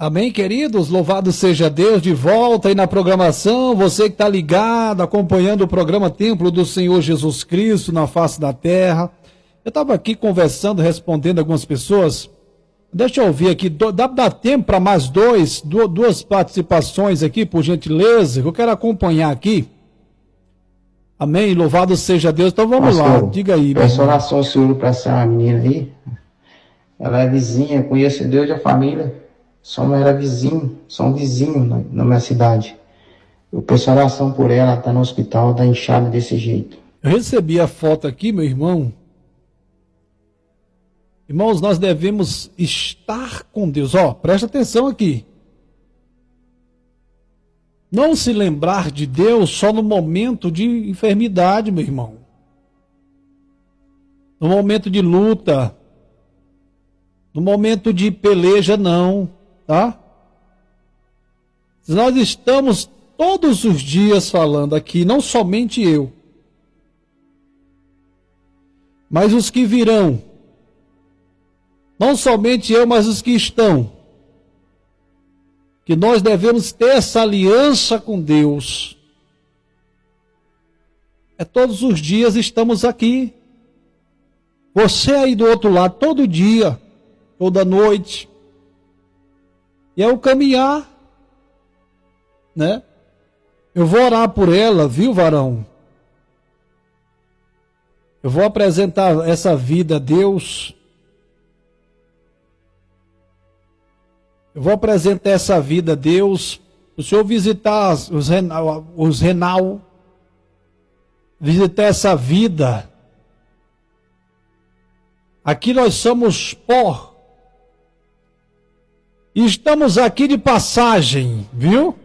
Amém, queridos? Louvado seja Deus, de volta aí na programação, você que está ligado, acompanhando o programa Templo do Senhor Jesus Cristo na face da terra. Eu estava aqui conversando, respondendo algumas pessoas. Deixa eu ouvir aqui, dá tempo para mais duas participações aqui, por gentileza, que eu quero acompanhar aqui. Amém, louvado seja Deus. Então vamos lá, diga aí. Peço oração ao Senhor para essa menina aí. Ela é vizinha, conheço Deus e a família. Somos vizinhos na minha cidade. Eu peço oração por ela, está no hospital, está inchada desse jeito. Eu recebi a foto aqui, meu irmão. Irmãos, nós devemos estar com Deus. Ó, presta atenção aqui. Não se lembrar de Deus só no momento de enfermidade, meu irmão. No momento de luta. No momento de peleja, não. Tá? Nós estamos todos os dias falando aqui, não somente eu, mas os que virão. Não somente eu, mas os que estão. Que nós devemos ter essa aliança com Deus. Todos os dias estamos aqui. Você aí do outro lado, todo dia, toda noite. E é o caminhar, né? Eu vou orar por ela, viu, varão? Eu vou apresentar essa vida a Deus. Eu vou apresentar essa vida a Deus. O Senhor visitar os renal, visitar essa vida. Aqui nós somos pó. E estamos aqui de passagem, viu?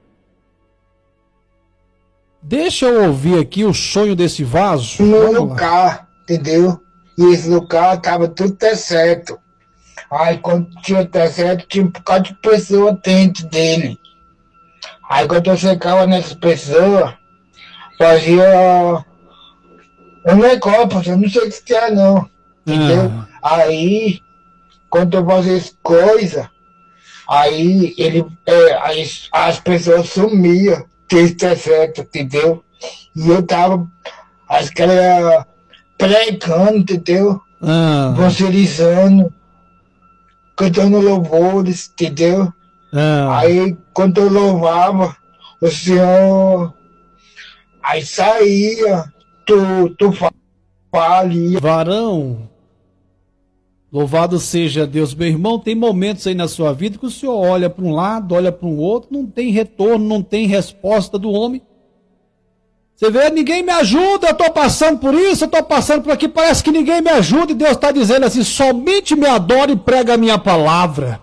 Deixa eu ouvir aqui o sonho desse vaso. No lugar, entendeu? E esse lugar estava tudo certo. Aí quando tinha certo, tinha um bocado de pessoa dentro dele. Aí quando eu chegava nessa pessoa, fazia um negócio, eu não sei o que é não. Entendeu? Aí, quando eu fazia essa coisa, aí aí as pessoas sumiam, que certo, entendeu? E eu tava, acho que era pregando, entendeu? Evangelizando, cantando louvores, entendeu? Aí quando eu louvava, o Senhor, aí saía, tu falia. Varão, louvado seja Deus, meu irmão, tem momentos aí na sua vida que o senhor olha para um lado, olha para o outro, não tem retorno, não tem resposta do homem. Você vê, ninguém me ajuda, eu estou passando por isso, eu estou passando por aqui, parece que ninguém me ajuda, e Deus está dizendo assim, somente me adore e prega a minha palavra.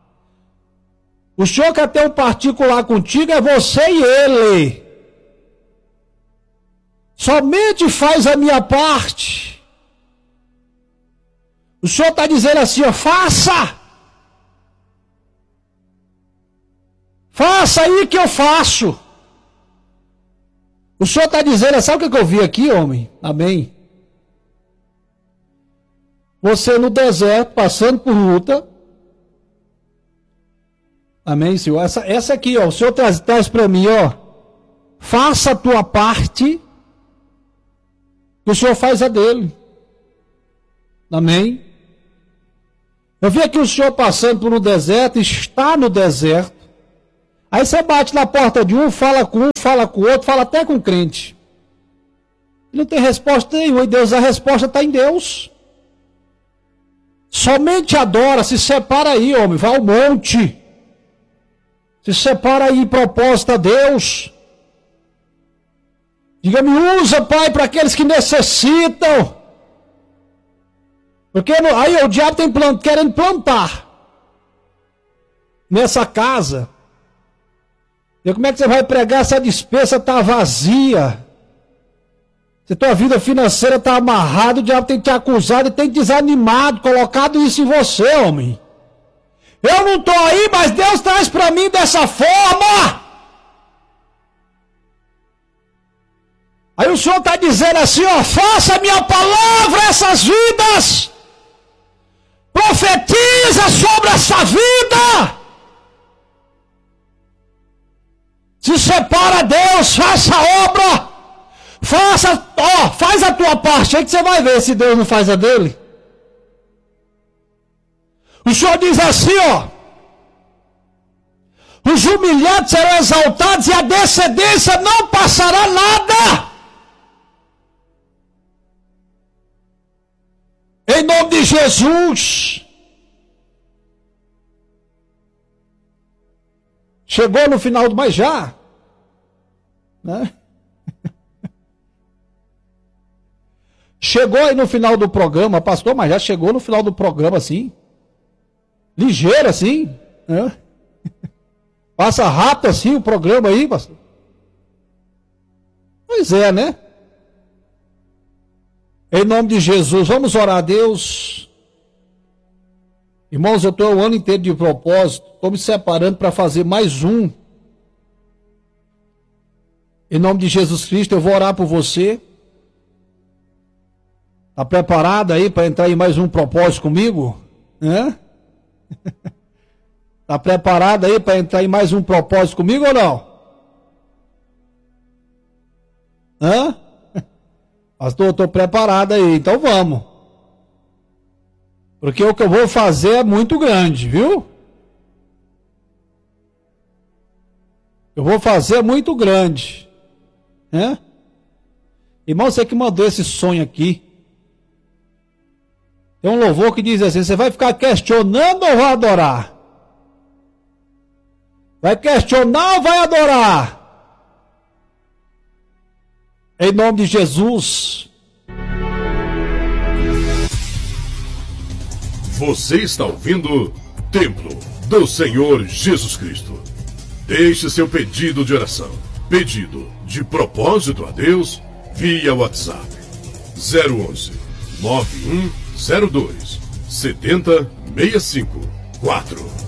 O senhor quer ter um particular contigo, é você e ele. Somente faz a minha parte. O Senhor está dizendo assim, ó, faça! Faça aí que eu faço. O Senhor está dizendo, sabe o que eu vi aqui, homem? Amém? Você no deserto, passando por luta. Amém, Senhor? Essa aqui, ó, o Senhor traz para mim, ó. Faça a tua parte, que o Senhor faz a dele. Amém? Eu vi aqui o senhor passando por um deserto, está no deserto. Aí você bate na porta de um, fala com o outro, fala até com o crente. Não tem resposta nenhuma, e Deus, a resposta está em Deus. Somente adora, se separa aí, homem, vai ao monte. Se separa aí, proposta a Deus. Diga-me, usa, Pai, para aqueles que necessitam. Porque aí o diabo tem querendo plantar nessa casa. E como é que você vai pregar se a despensa está vazia? Se tua vida financeira está amarrada, o diabo tem te acusado e tem te desanimado, colocado isso em você, homem. Eu não estou aí, mas Deus traz para mim dessa forma. Aí o Senhor está dizendo assim, ó, faça a minha palavra essas vidas. Profetiza sobre essa vida. Se separa a Deus, faça a obra. Faz a tua parte aí que você vai ver se Deus não faz a dele. O Senhor diz assim, os humilhados serão exaltados e a descendência não passará nada. Em nome de Jesus. Chegou no final do mais já, né? Chegou aí no final do programa, pastor, mas já chegou no final do programa assim, ligeiro assim, né? Passa rápido assim o programa aí, pastor. Pois é, né? Em nome de Jesus, vamos orar a Deus. Irmãos, eu estou o ano inteiro de propósito, estou me separando para fazer mais um. Em nome de Jesus Cristo, eu vou orar por você. Está preparado aí para entrar em mais um propósito comigo? Está preparado aí para entrar em mais um propósito comigo ou não? Pastor, eu estou preparado aí, então vamos. Porque o que eu vou fazer é muito grande, viu? Eu vou fazer muito grande. Irmão, você que mandou esse sonho aqui. Tem um louvor que diz assim, você vai ficar questionando ou vai adorar? Vai questionar ou vai adorar? Em nome de Jesus. Você está ouvindo Templo do Senhor Jesus Cristo. Deixe seu pedido de oração, pedido de propósito a Deus, via WhatsApp 011 9102 7065 4.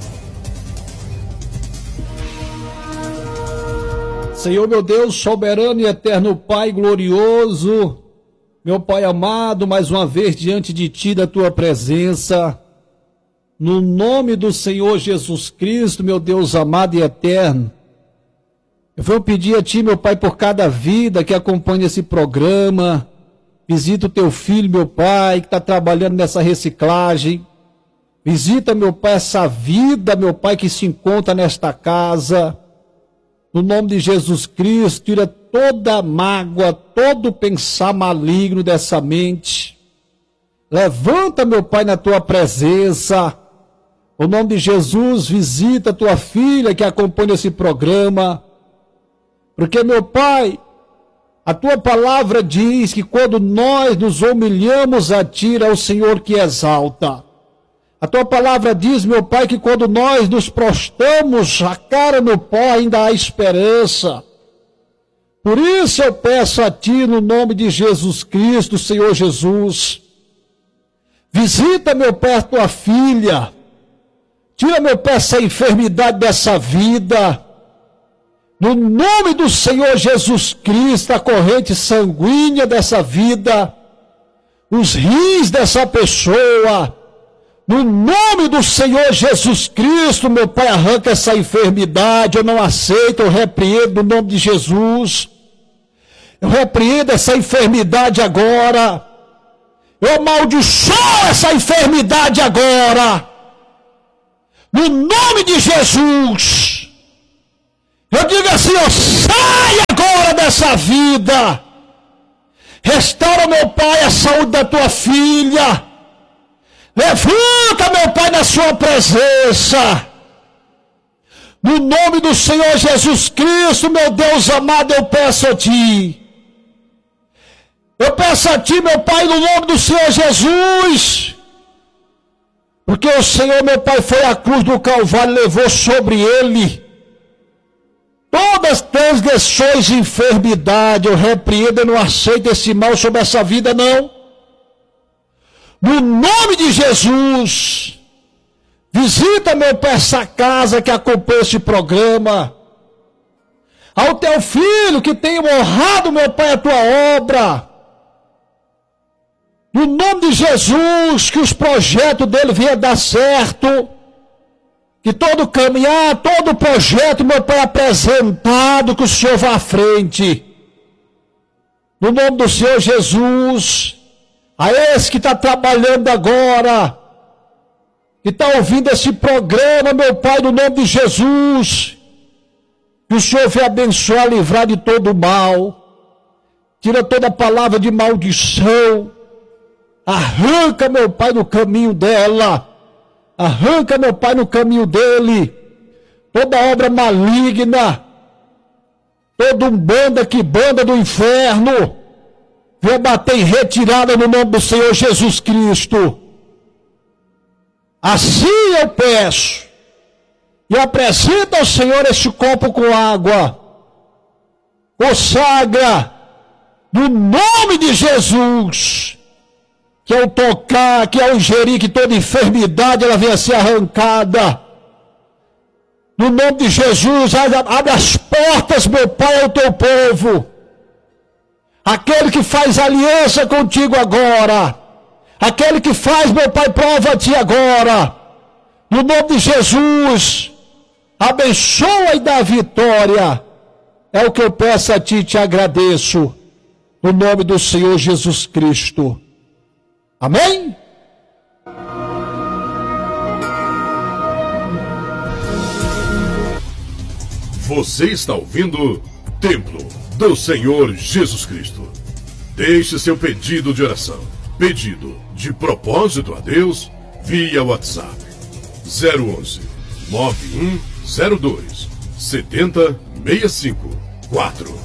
Senhor meu Deus, soberano e eterno Pai glorioso, meu Pai amado, mais uma vez diante de Ti, da Tua presença, no nome do Senhor Jesus Cristo, meu Deus amado e eterno, eu vou pedir a Ti, meu Pai, por cada vida que acompanha esse programa, visita o Teu filho, meu Pai, que está trabalhando nessa reciclagem, visita, meu Pai, essa vida, meu Pai, que se encontra nesta casa. No nome de Jesus Cristo, tira toda a mágoa, todo pensar maligno dessa mente. Levanta, meu Pai, na Tua presença. No nome de Jesus, visita a Tua filha que acompanha esse programa. Porque, meu Pai, a Tua palavra diz que quando nós nos humilhamos a Ti, é o Senhor que exalta. A Tua palavra diz, meu Pai, que quando nós nos prostramos a cara no pó, ainda há esperança. Por isso eu peço a Ti, no nome de Jesus Cristo, Senhor Jesus, visita, meu Pai, a Tua filha, tira, meu Pai, essa enfermidade dessa vida, no nome do Senhor Jesus Cristo, a corrente sanguínea dessa vida, os rins dessa pessoa, no nome do Senhor Jesus Cristo, meu Pai, arranca essa enfermidade, eu não aceito, eu repreendo no nome de Jesus, eu repreendo essa enfermidade agora, eu amaldiçoo essa enfermidade agora, no nome de Jesus, eu digo assim, sai agora dessa vida, restaura, meu Pai, a saúde da Tua filha, levanta, meu Pai, na Sua presença. No nome do Senhor Jesus Cristo, meu Deus amado, eu peço a Ti. Eu peço a Ti, meu Pai, no nome do Senhor Jesus. Porque o Senhor, meu Pai, foi à cruz do Calvário, levou sobre Ele todas as transgressões e enfermidade. Eu repreendo, eu não aceito esse mal sobre essa vida, não. No nome de Jesus, visita, meu Pai, essa casa que acompanha esse programa. Ao Teu filho que tem honrado, meu Pai, a Tua obra. No nome de Jesus, que os projetos dele venham dar certo. Que todo caminhar, todo projeto, meu Pai, apresentado, que o Senhor vá à frente. No nome do Senhor Jesus, a esse que está trabalhando agora, que está ouvindo esse programa, meu Pai, no nome de Jesus, que o Senhor venha abençoar, livrar de todo o mal, tira toda palavra de maldição, arranca, meu Pai, no caminho dela, arranca, meu Pai, no caminho dele, toda obra maligna, toda umbanda que banda do inferno, venha bater em retirada no nome do Senhor Jesus Cristo. Assim eu peço, e apresento ao Senhor este copo com água, consagra, no nome de Jesus, que ao tocar, que ao ingerir, que toda enfermidade ela venha a ser arrancada. No nome de Jesus, abre as portas, meu Pai, ao teu povo. Aquele que faz aliança contigo agora. Aquele que faz, meu Pai, prova a ti agora. No nome de Jesus, abençoa e dá vitória. É o que eu peço a ti e te agradeço. No nome do Senhor Jesus Cristo. Amém? Você está ouvindo Templo do Senhor Jesus Cristo. Deixe seu pedido de oração, pedido de propósito a Deus, via WhatsApp 011 9102 7065 4.